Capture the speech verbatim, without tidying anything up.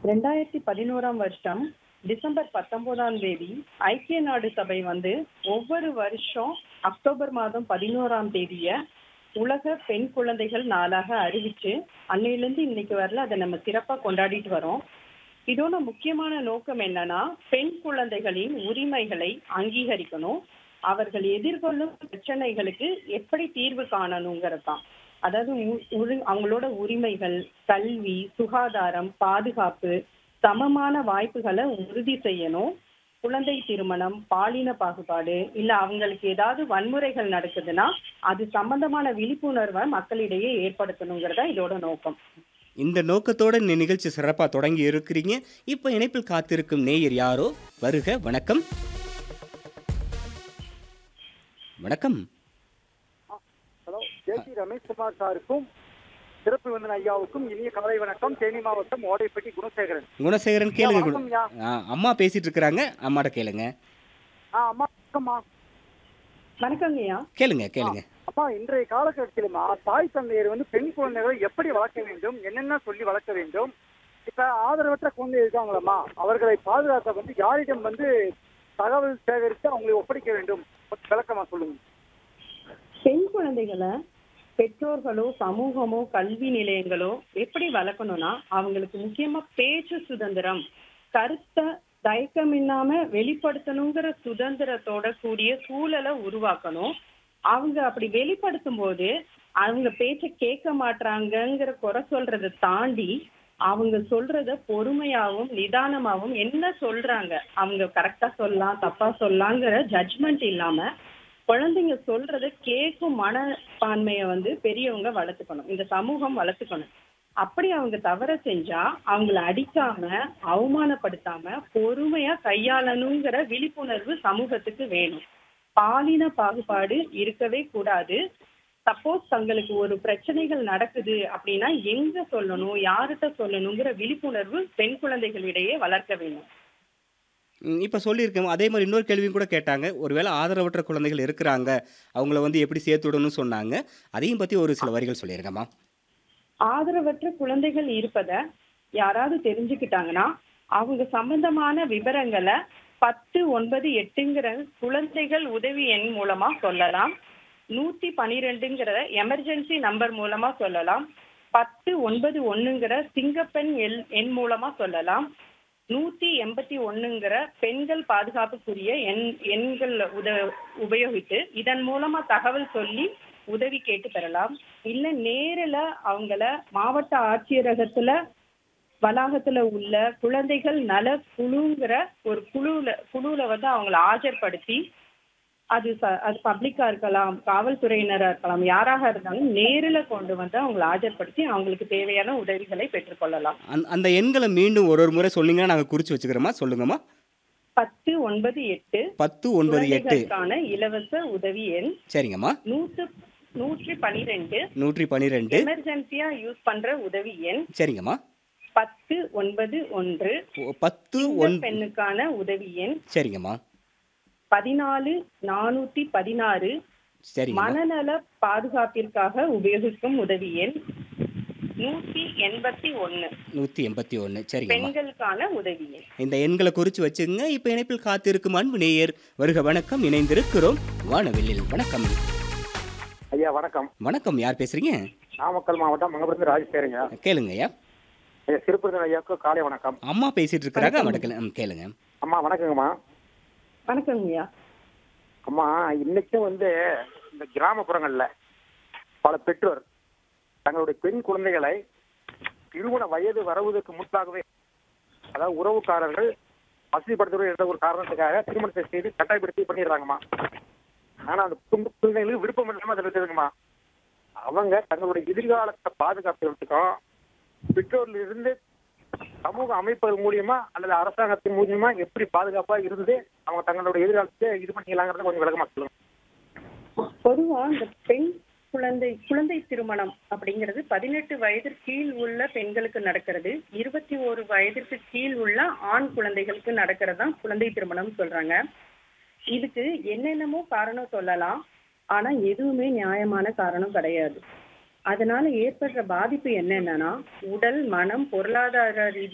ரெண்டாயிரத்தி பதினோராம் வருஷம் டிசம்பர் பத்தொன்பதாம் தேதி ஐக்கிய நாடு சபை வந்து ஒவ்வொரு வருஷம் அக்டோபர் மாதம் பதினோராம் தேதிய உலக பெண் குழந்தைகள் நாளாக அறிவிச்சு அன்னையிலேருந்து இன்னைக்கு வரல அதை நம்ம சிறப்பாக கொண்டாடிட்டு வரோம். இதோட முக்கியமான நோக்கம் என்னன்னா, பெண் குழந்தைகளின் உரிமைகளை அங்கீகரிக்கணும், அவர்கள் எதிர்கொள்ளும் பிரச்சனைகளுக்கு எப்படி தீர்வு காணணுங்கிறது தான். அதாவது உ- உரி- அவங்களோட உரிமைகள், கல்வி, சுகாதாரம், பாதுகாப்பு, சமமான வாய்ப்புகளை உறுதி செய்யணும். குழந்தை திருமணம், பாலின பாகுபாடு இல்ல அவங்களுக்கு ஏதாவது வன்முறைகள் நடக்குதுன்னா அது சம்பந்தமான விழிப்புணர்வை மக்களிடையே ஏற்படுத்தணுங்கிறதா இதோட நோக்கம். இந்த நோக்கத்தோட இந்த நிகழ்ச்சி சிறப்பாக தொடங்கி இருக்கிறீங்க. இப்போ இணைப்பில் காத்திருக்கும் நேயர் யாரோ, வருக. வணக்கம். வணக்கம். ஹலோ, ஜேபி ரமேஷ்குமார் சாருக்கும் சிறப்பு விருந்தின் ஐயாவுக்கும் இனிய காலை வணக்கம். தேனி மாவட்டம் ஓடைப்பட்டி குணசேகரன். குணசேகரன் ஐயா, கேளுங்க. குண- வணக்கம் ஐயா. ஆ, அம்மா பேசிட்டு இருக்கிறாங்க, அம்மாட்ட கேளுங்க. ஆ, அம்மா வணக்கம்மா. வணக்கங்கய்யா. கேளுங்க ஆ, கேளுங்க. அம்மா, இன்றைய காலகட்டத்திலுமா தாய் தந்தையர் வந்து பெண் குழந்தைகளை எப்படி வளர்க்க வேண்டும், என்னென்ன சொல்லி வளர்க்க வேண்டும்? இப்ப ஆதரவற்ற குழந்தை இருக்காங்களம்மா, அவர்களை பாதுகாக்க வந்து யாரிடம் வந்து தகவல் சேகரித்து அவங்களை ஒப்படைக்க வேண்டும்? கொஞ்சம் விளக்கமா சொல்லுங்க. பெண் குழந்தைகளை பெற்றோர்களோ சமூகமோ கல்வி நிலையங்களோ எப்படி வளர்க்கணும்னா, அவங்களுக்கு முக்கியமா பேச்சு சுதந்திரம், கருத்தை தயக்கமில்லாம வெளிப்படுத்தணுங்கிற சுதந்திரத்தோட கூடிய சூழலை உருவாக்கணும். அவங்க அப்படி வெளிப்படுத்தும் போது அவங்க பேச்ச கேட்க மாட்டாங்கங்கிற குறை சொல்றதை தாண்டி அவங்க சொல்றத பொறுமையாவும் நிதானமாவும் என்ன சொல்றாங்க, அவங்க கரெக்டா சொல்லலாம் தப்பா சொல்லலாங்கிற ஜட்ஜ்மெண்ட் இல்லாம குழந்தைங்க சொல்றத கேட்கும் மனப்பான்மையை வந்து பெரியவங்க வளர்த்துக்கணும், இந்த சமூகம் வளர்த்துக்கணும். அப்படி அவங்க தவற செஞ்சா அவங்கள அடிக்காம அவமானப்படுத்தாம பொறுமையா கையாளணுங்கிற விழிப்புணர்வு சமூகத்துக்கு வேணும். பாலின பாகுபாடு இருக்கவே கூடாது. சப்போஸ் தங்களுக்கு ஒரு பிரச்சனைகள் நடக்குது அப்படின்னா எங்க சொல்லணும், யார்கிட்ட சொல்லணுங்கிற விழிப்புணர்வு பெண் குழந்தைகளிடையே வளர்க்க வேணும். ம், இப்போ சொல்லியிருக்கேன். அதே மாதிரி இன்னொரு கேள்வியும் கூட கேட்டாங்க. ஒருவேளை ஆதரவற்ற குழந்தைகள் இருக்கிறாங்க, அவங்கள வந்து எப்படி சேர்த்து விடணும்னு சொன்னாங்க. அதையும் பற்றி ஒரு சில வரிகள் சொல்லியிருக்கேம்மா. ஆதரவற்ற குழந்தைகள் இருப்பத யாராவது தெரிஞ்சுக்கிட்டாங்கன்னா அவங்க சம்பந்தமான விவரங்களை பத்து ஒன்பது எட்டுங்கிற குழந்தைகள் உதவி எண் மூலமா சொல்லலாம். நூத்தி பனிரெண்டுங்கிற எமர்ஜென்சி நம்பர் மூலமா சொல்லலாம். பத்து ஒன்பது ஒண்ணுங்கிற சிங்கப்பெண் எண் எண் மூலமா சொல்லலாம். நூத்தி எண்பத்தி ஒண்ணுங்கிற பெண்கள் பாதுகாப்புக்குரிய எண் எண்கள் உத உபயோகித்து இதன் மூலமா தகவல் சொல்லி உதவி கேட்டு பெறலாம். இல்ல நேரில் அவங்கள மாவட்ட ஆட்சியரகத்துல வளாகத்துல உள்ள குழந்தைகள் நல குழுங்கிற ஒரு குழுல குழுல வந்து அவங்கள ஆஜர்படுத்தி, அது ச- அது பப்ளிக்கா இருக்கலாம், காவல்துறையினரா இருக்கலாம், யாராக இருந்தாலும் நேரில் கொண்டு வந்து அவங்கள ஆஜர்படுத்தி அவங்களுக்கு தேவையான உதவிகளை பெற்றுக்கொள்ளலாம். அந் அந்த எண்களை மீண்டும் ஒரு ஒரு முறை சொன்னீங்கன்னா நாங்கள் குறித்து வச்சுக்கிறோமா, சொல்லுங்கம்மா. பத்து ஒன்பது எட்டு பத்து ஒன்பது எட்டு. குழந்தைகளுக்கான இலவச உதவி எண். சரிங்கம்மா. நூத்து நூற்றி பனிரெண்டு நூற்றி பன்னிரெண்டு. எமர்ஜென்சியா யூஸ் பண்ற உதவி எண். சரிங்கம்மா. பத்து ஒன்பது ஒன்று ஒ- பத்து ஒன் பெண்ணுக்கான உதவி எண். சரிங்கம்மா. பதினாலு நானூத்தி பதினாறு சரிங்கம்மா. மனநல பாதுகாப்பிற்காக உபயோகிக்கும் உதவி எண். நூத்தி எண்பத்தி ஒண்ணு நூற்றி எண்பத்தி ஒன்று. சரிங்கம்மா. பெண்களுக்கான உதவி எண். இந்த எண்களை குறித்து வச்சுங்க. இப்போ இணைப்பில் காத்திருக்கும் அன்பு நேயர், வருக. வணக்கம். இணைந்திருக்கிறோம் வானவெளியில். வணக்கம். ஐயா வணக்கம். வணக்கம். யார் பேசுறீங்க? நாமக்கல் மாவட்டம் மங்கபுரத்து ராஜேஸ்வரிங்க. கேளுங்க ஐயா. ஐயா, சிறப்பு விருந்தின் ஐயாவுக்கு காலை வணக்கம். அம்மா பேசிட்டு இருக்கிறாங்க, அவட்ட ம், கேளுங்க. அம்மா வணக்கங்கம்மா. வணக்கங்கய்யா. அம்மா, இன்னைக்கும் வந்து இந்த கிராமப்புறங்கள்ல பல பெற்றோர் தங்களுடைய பெண் குழந்தைகளை திருமண வயது வருவதற்கு முன்பாகவே, அதாவது உறவுக்காரர்கள் வசதிப்படுத்துவது என்ற ஒரு காரணத்துக்காக திருமணத்தை செய்து கட்டாயப்படுத்தி பண்ணிடுறாங்கம்மா. ஆனா அந்த குடும்ப குழந்தைகளுக்கு விருப்பம் இல்லாம அதில் இருக்குதுங்கம்மா. அவங்க தங்களுடைய எதிர்காலத்தை பாதுகாப்புறதுக்கும் பெற்றோர்ல இருந்து சமூக அமைப்புகள் மூலியமா அல்லது அரசாங்கத்தின் மூலியமா எப்படி பாதுகாப்பா இருந்து அவங்க தங்களுடைய எதிர்காலத்தை இது பண்ணிக்கலாங்கிறத கொஞ்சம் விளக்கமா சொல்லுங்க. பொதுவா இந்த பெண் குழந்தை குழந்தை திருமணம் அப்படிங்கிறது பதினெட்டு வயது கீழ் உள்ள பெண்களுக்கு நடக்கிறது. இருபத்தி ஒரு வயதிற்கு கீழ் உள்ள ஆண் குழந்தைகளுக்கு நடக்கிறது தான் குழந்தை திருமணம் சொல்றாங்க. இதுக்கு என்னென்னமோ காரணம் சொல்லலாம், ஆனா எதுவுமே நியாயமான காரணம் கிடையாது. அதனால ஏற்படுற பாதிப்பு என்னன்னா, உடல், மனம், பொருளாதார ரீதியா